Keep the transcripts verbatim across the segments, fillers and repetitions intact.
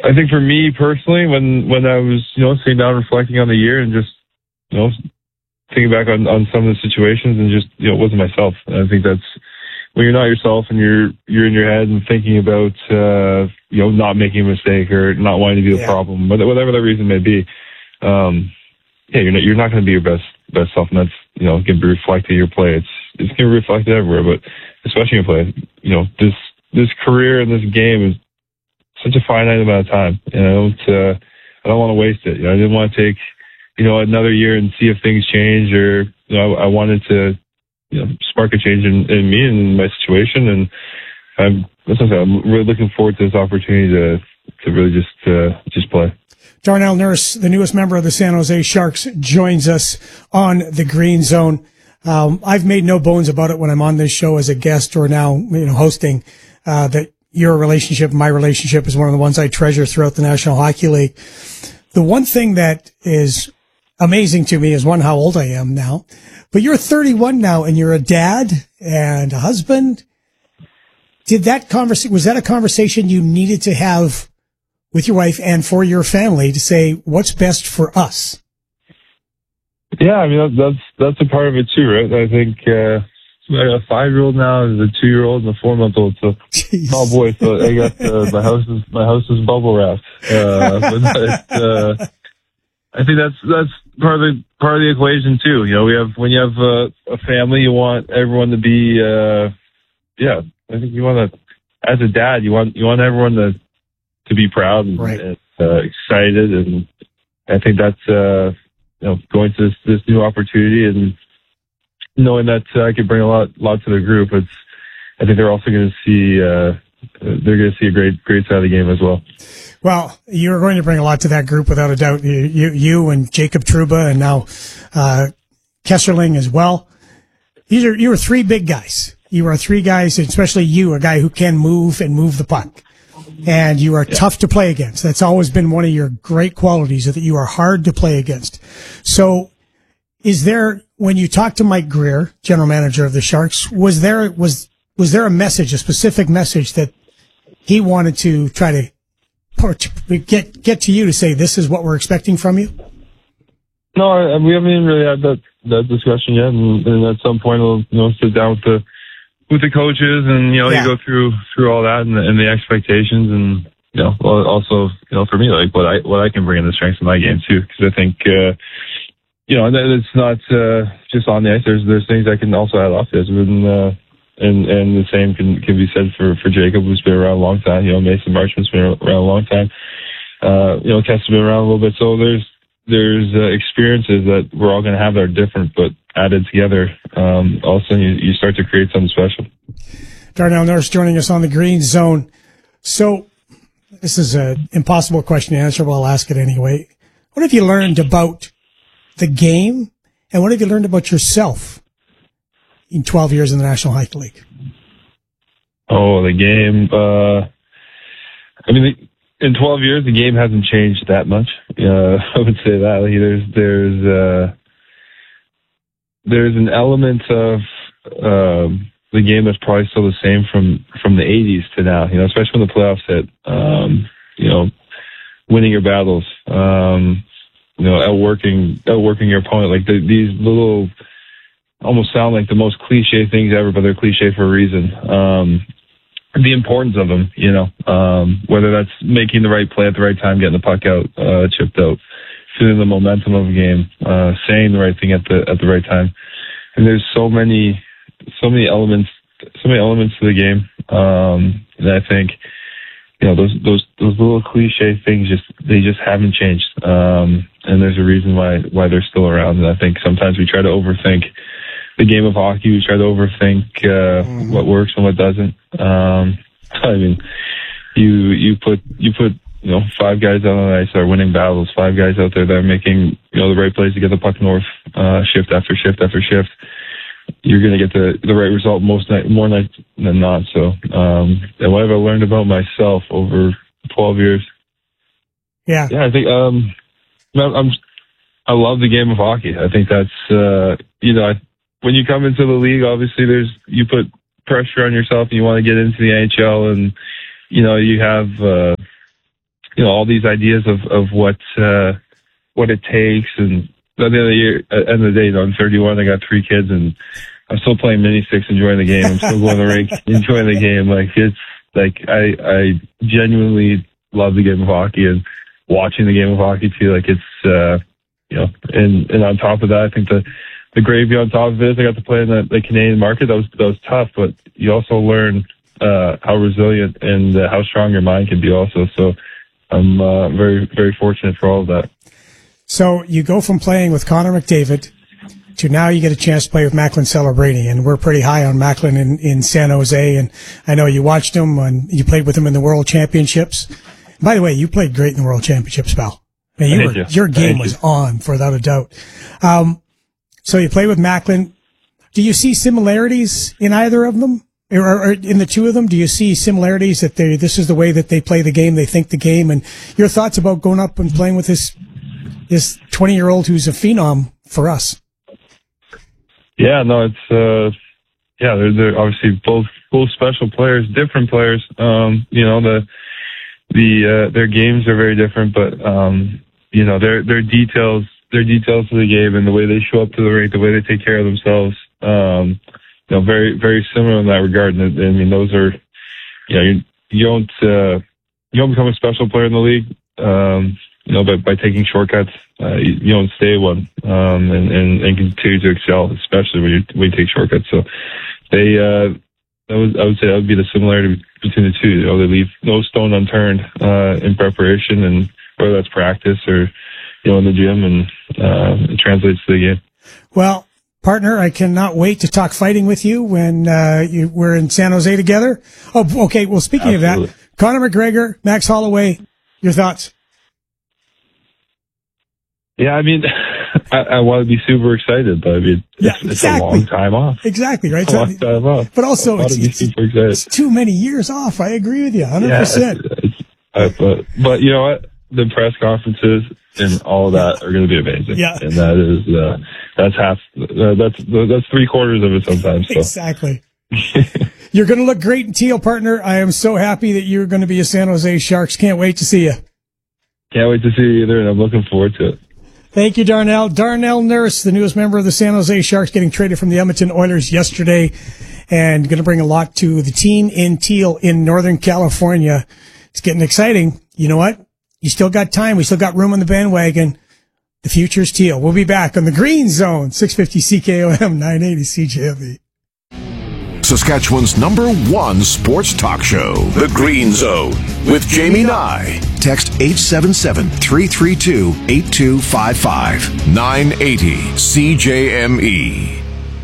I think for me personally, when, when I was, you know, sitting down reflecting on the year and just, you know, thinking back on, on some of the situations and just, you know, it wasn't myself. And I think that's when you're not yourself and you're, you're in your head and thinking about, uh, you know, not making a mistake or not wanting to be the yeah. problem, whatever that reason may be. Um, yeah, you're not, you're not going to be your best, best self. And that's, you know, going to be reflected in your play. It's, it's going to be reflected everywhere, but especially in play, you know, this, this career and this game is such a finite amount of time. And I don't, uh, I don't want to waste it. You know, I didn't want to take, you know, another year and see if things change, or, you know, I, I wanted to, you know, spark a change in, in me and in my situation. And I'm, listen, I'm really looking forward to this opportunity to, to really just, uh, just play. Darnell Nurse, the newest member of the San Jose Sharks, joins us on the Green Zone. Um, I've made no bones about it when I'm on this show as a guest or now, you know, hosting, uh, that your relationship, my relationship is one of the ones I treasure throughout the National Hockey League. The one thing that is amazing to me is, one, how old I am now, but you're thirty-one now and you're a dad and a husband. Did that conversation, was that a conversation you needed to have with your wife and for your family to say what's best for us? Yeah, I mean, that's, that's a part of it too, right? I think, uh, I got a five-year-old now, there's a two-year-old and a four-month-old, so Jeez. Oh boy, so I got, uh, my house is, my house is bubble wrapped. Uh, but that, uh, I think that's, that's part of the, part of the equation too. You know, we have, when you have a, a family, you want everyone to be, uh, yeah, I think you want to, as a dad, you want, you want everyone to, to be proud and, right. and uh, excited. And I think that's, uh, you know, going to this, this new opportunity and knowing that uh, I could bring a lot, lot to the group. It's, I think they're also going to see, uh, they're going to see a great, great side of the game as well. Well, you're going to bring a lot to that group without a doubt. You, you, you and Jacob Trouba and now, uh, Kesserling as well. These are, you are three big guys. You are three guys, especially you, a guy who can move and move the puck. And you are yeah. tough to play against. That's always been one of your great qualities, that you are hard to play against. So is there, when you talked to Mike Greer, general manager of the Sharks, was there, was, was there a message, a specific message that he wanted to try to get, get to you to say, this is what we're expecting from you? No, I, we haven't even really had that, that discussion yet. And, and at some point we'll, you know, sit down with the, with the coaches and, you know, yeah. you go through, through all that and the, and the expectations and, you know, also, you know, for me, like what I, what I can bring in the strengths of my game too. Cause I think, uh, you know, it's not, uh, just on the ice. There's, there's things I can also add off this. And, uh, and, and the same can, can be said for, for Jacob, who's been around a long time. You know, Mason Marchment's been around a long time. Uh, you know, Kess has been around a little bit. So there's, there's, uh, experiences that we're all going to have that are different, but added together, um, all of a sudden you, you start to create something special. Darnell Nurse joining us on the Green Zone. So this is an impossible question to answer, but I'll ask it anyway. What have you learned about the game, and what have you learned about yourself in twelve years in the National Hockey League? Oh, the game. Uh, I mean, in twelve years, the game hasn't changed that much. Uh, I would say that. Like, there's, there's, uh, there's an element of, um, the game that's probably still the same from, from the eighties to now, you know, especially when the playoffs hit, um, you know, winning your battles, um, you know, outworking, outworking your opponent. Like the, these little, almost sound like the most cliche things ever, but they're cliche for a reason. Um, the importance of them, you know, um, whether that's making the right play at the right time, getting the puck out, uh, chipped out, feeling the momentum of a game, uh, saying the right thing at the, at the right time. And there's so many, so many elements, so many elements to the game. Um, and I think, you know, those, those, those little cliche things just, they just haven't changed. Um, and there's a reason why, why they're still around. And I think sometimes we try to overthink the game of hockey. We try to overthink, uh, mm-hmm. what works and what doesn't. Um, I mean, you, you put, you put, you know, five guys out on the ice that are winning battles, five guys out there that are making, you know, the right plays to get the puck north, uh, shift after shift after shift. You're going to get the, the right result most night, more nights than not. So, um, and what have I learned about myself over twelve years? Yeah. Yeah, I think, um, I'm, I love the game of hockey. I think that's, uh, you know, I, when you come into the league, obviously there's, you put pressure on yourself and you want to get into the N H L and, you know, you have, uh, you know, all these ideas of, of what, uh, what it takes. And at the end of the year, at the end of the day, you know, I'm thirty-one, I got three kids, and I'm still playing mini sticks, enjoying the game. I'm still going to the rink, enjoying the game. Like, it's, like, I, I genuinely love the game of hockey and watching the game of hockey too. Like, it's, uh, you know, and, and on top of that, I think the, the gravy on top of it is I got to play in the, the Canadian market. That was, that was tough, but you also learn, uh, how resilient and uh, how strong your mind can be also. So I'm, uh, very, very fortunate for all of that. So you go from playing with Connor McDavid to now you get a chance to play with Macklin Celebrini, and we're pretty high on Macklin in, in San Jose. And I know you watched him and you played with him in the World Championships. By the way, you played great in the World Championships, pal. I mean, you were, you. your game Thank was you. on, without a doubt. Um, so you play with Macklin. Do you see similarities in either of them, or, or in the two of them? Do you see similarities that they this is the way that they play the game, they think the game, and your thoughts about going up and playing with this this twenty year old who's a phenom for us? Yeah, no, it's, uh, yeah, they're, they're obviously both, both special players, different players. Um, you know, the, the, uh, their games are very different, but, um, you know, their, their details, their details of the game and the way they show up to the rink, the way they take care of themselves, um, you know, very, very similar in that regard. And I mean, those are, you know, you, you don't, uh, you don't become a special player in the league, um, you know, by, by taking shortcuts. Uh, you, you don't stay one, um, and, and, and continue to excel, especially when you, when you take shortcuts. So they, uh, that was, I would say that would be the similarity between the two. You know, they leave no stone unturned, uh, in preparation, and whether that's practice or, you know, in the gym, and, uh, it translates to the game. Well, partner, I cannot wait to talk fighting with you when, uh, you, we're in San Jose together. Oh, okay. Well, speaking Absolutely. of that, Conor McGregor, Max Holloway, your thoughts? Yeah, I mean, I, I want to be super excited, but I mean, it's, Yeah, it's exactly. a long time off. Exactly, right? It's a long time off. But also, I want it's, to be it's, super excited. it's too many years off. I agree with you, one hundred percent. Yeah, it's, it's, uh, but, but you know what? The press conferences and all of that are going to be amazing. Yeah. And that is, uh, that's half, uh, that's, that's three quarters of it sometimes. So. Exactly. You're going to look great in teal, partner. I am so happy that you're going to be a San Jose Sharks. Can't wait to see you. Can't wait to see you either, and I'm looking forward to it. Thank you, Darnell. Darnell Nurse, the newest member of the San Jose Sharks, getting traded from the Edmonton Oilers yesterday, and going to bring a lot to the team in teal in Northern California. It's getting exciting. You know what? You still got time. We still got room on the bandwagon. The future's teal. We'll be back on the Green Zone, six fifty C K O M, nine eighty C J M E. Saskatchewan's number one sports talk show, The Green Zone, with Jamie Nye. Text eight seven seven, three three two, eight two five five. nine eighty C J M E.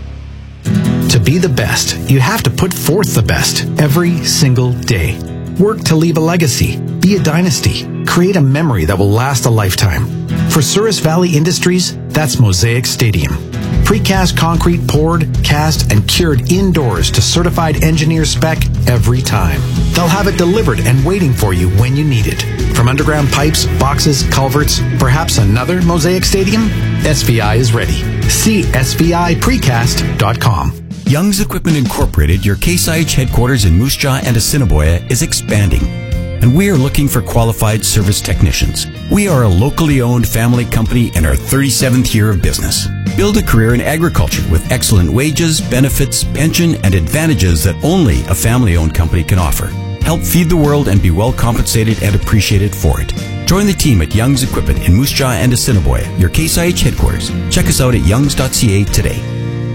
To be the best, you have to put forth the best every single day. Work to leave a legacy, be a dynasty, create a memory that will last a lifetime. For Souris Valley Industries, that's Mosaic Stadium. Precast concrete poured, cast, and cured indoors to certified engineer spec every time. They'll have it delivered and waiting for you when you need it. From underground pipes, boxes, culverts, perhaps another Mosaic Stadium? S V I is ready. See S V I precast dot com. Young's Equipment Incorporated, your Case I H headquarters in Moose Jaw and Assiniboia, is expanding, and we are looking for qualified service technicians. We are a locally owned family company in our thirty-seventh year of business. Build a career in agriculture with excellent wages, benefits, pension, and advantages that only a family-owned company can offer. Help feed the world and be well compensated and appreciated for it. Join the team at Young's Equipment in Moose Jaw and Assiniboia, your Case I H headquarters. Check us out at youngs dot c a today.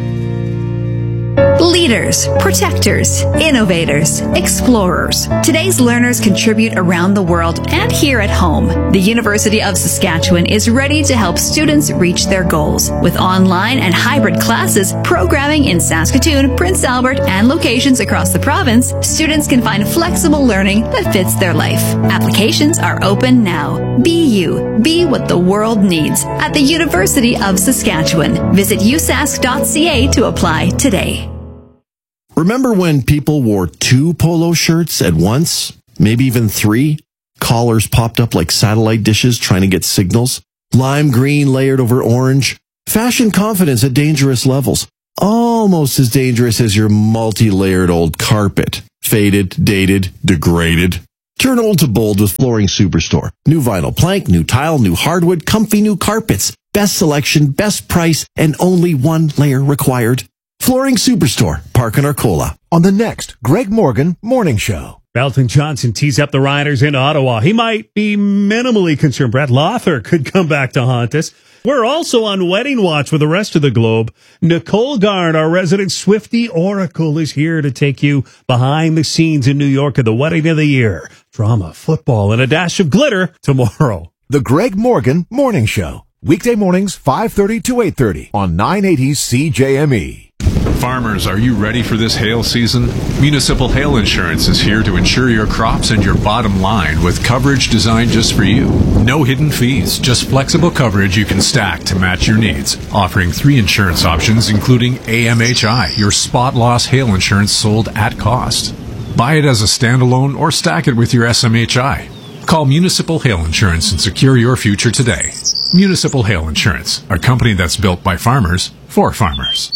Leaders, protectors, innovators, explorers. Today's learners contribute around the world and here at home. The University of Saskatchewan is ready to help students reach their goals. With online and hybrid classes, programming in Saskatoon, Prince Albert, and locations across the province, students can find flexible learning that fits their life. Applications are open now. Be you. Be what the world needs at the University of Saskatchewan. Visit u sask dot c a to apply today. Remember when people wore two polo shirts at once? Maybe even three? Collars popped up like satellite dishes trying to get signals? Lime green layered over orange? Fashion confidence at dangerous levels. Almost as dangerous as your multi-layered old carpet. Faded, dated, degraded. Turn old to bold with Flooring Superstore. New vinyl plank, new tile, new hardwood, comfy new carpets. Best selection, best price, and only one layer required. Flooring Superstore, Park and Arcola. On the next Greg Morgan Morning Show. Belton Johnson tees up the Riders in Ottawa. He might be minimally concerned Brett Lothar could come back to haunt us. We're also on wedding watch with the rest of the globe. Nicole Gard, our resident Swiftie Oracle, is here to take you behind the scenes in New York of the wedding of the year. Drama, football, and a dash of glitter tomorrow. The Greg Morgan Morning Show. Weekday mornings, five thirty to eight thirty on nine eighty C J M E. Farmers, are you ready for this hail season? Municipal Hail Insurance is here to insure your crops and your bottom line with coverage designed just for you. No hidden fees, just flexible coverage you can stack to match your needs. Offering three insurance options, including A M H I, your spot loss hail insurance sold at cost. Buy it as a standalone or stack it with your S M H I. Call Municipal Hail Insurance and secure your future today. Municipal Hail Insurance, a company that's built by farmers for farmers.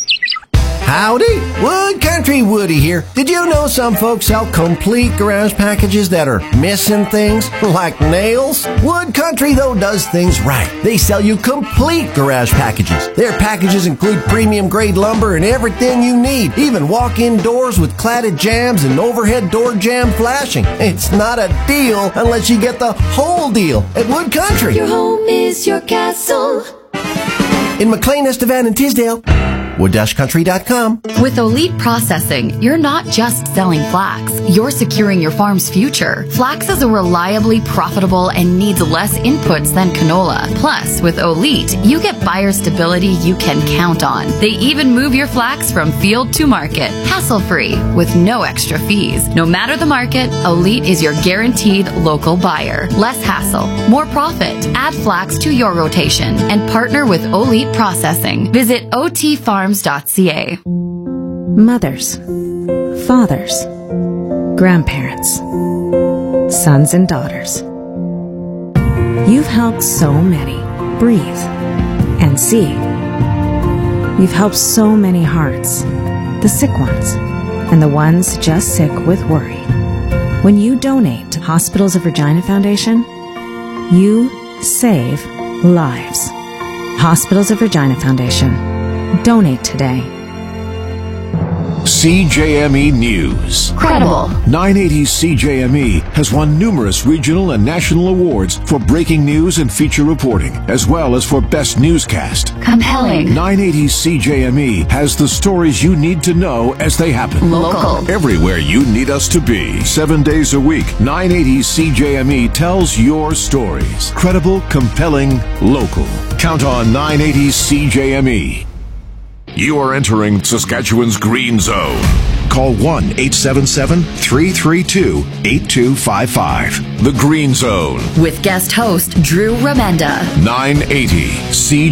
Howdy, Wood Country Woody here. Did you know some folks sell complete garage packages that are missing things, like nails? Wood Country, though, does things right. They sell you complete garage packages. Their packages include premium grade lumber and everything you need, even walk-in doors with cladded jambs and overhead door jamb flashing. It's not a deal unless you get the whole deal at Wood Country. Your home is your castle. In McLean, Estevan, and Tisdale. wood country dot com. With Elite Processing, you're not just selling flax, you're securing your farm's future. Flax is a reliably profitable and needs less inputs than canola. Plus, with Elite, you get buyer stability you can count on. They even move your flax from field to market, hassle-free, with no extra fees. No matter the market, Elite is your guaranteed local buyer. Less hassle, more profit. Add flax to your rotation and partner with Elite Processing. Visit O T farms dot c a. Mothers, fathers, grandparents, sons and daughters. You've helped so many breathe and see. You've helped so many hearts, the sick ones and the ones just sick with worry. When you donate to Hospitals of Regina Foundation, you save lives. Hospitals of Regina Foundation. Donate today. C J M E News. Credible. nine eighty C J M E has won numerous regional and national awards for breaking news and feature reporting, as well as for best newscast. Compelling. nine eighty C J M E has the stories you need to know as they happen. Local. Everywhere you need us to be. Seven days a week, nine eighty C J M E tells your stories. Credible, compelling, local. Count on nine eighty C J M E. You are entering Saskatchewan's Green Zone. Call one eight seven seven, three three two, eight two five five. The Green Zone. With guest host Drew Remenda. nine eighty C